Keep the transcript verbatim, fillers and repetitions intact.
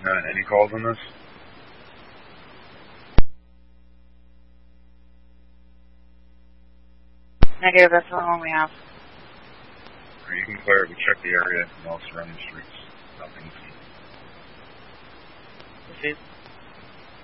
Uh, any calls on this? Negative, that's the only one we have. Or you can clear it, we check the area and all surrounding streets. Nothing. This is